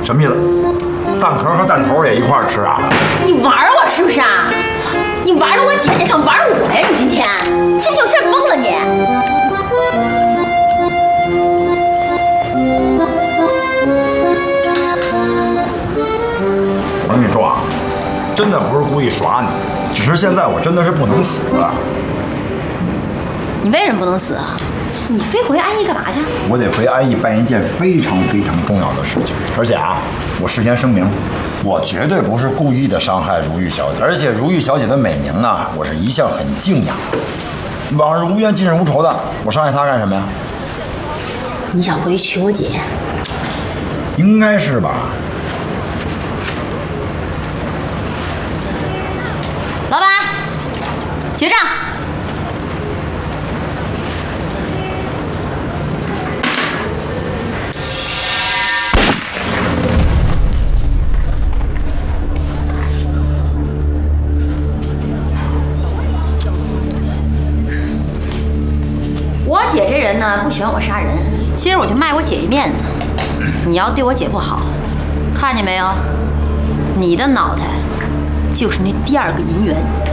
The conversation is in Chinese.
什么意思？蛋壳和蛋头也一块吃啊？ 你玩我是不是啊？你玩了我姐，你想玩我呀？你今天信不信我现在崩了你？ 我跟你说啊，真的不是故意耍你，只是现在我真的是不能死了。 你为什么不能死啊？你非回安逸干嘛去？ 我得回安逸办一件非常非常重要的事情，而且啊，我事先声明，我绝对不是故意的伤害如玉小姐，而且如玉小姐的美名啊，我是一向很敬仰。往日无冤，近日无仇的，我伤害她干什么呀？ 你想回去娶我姐？ 应该是吧。 老板，结账。我姐这人呢，不喜欢我杀人，今儿我就卖我姐一面子。你要对我姐不好，看见没有？你的脑袋就是那第二个银元。